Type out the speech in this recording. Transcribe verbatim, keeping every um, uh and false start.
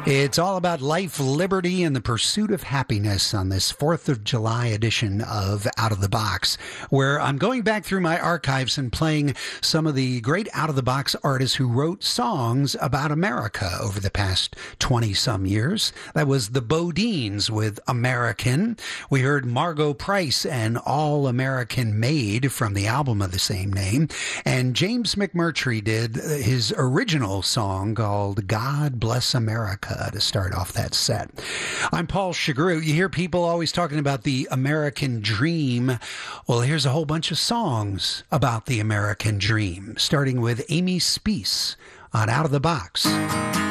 It's all about life, liberty, and the pursuit of happiness on this fourth of July edition of Out of the Box, where I'm going back through my archives and playing some of the great out-of-the-box artists who wrote songs about America over the past twenty-some years. That was the Bodines with American. We heard Margo Price and All American Made from the album of the same name. And James McMurtry did his original song called God Bless America to start off that set. I'm Paul Chagru. You hear people always talking about the American dream. Well, here's a whole bunch of songs about the American dream, starting with Amy Speace on Out of the Box.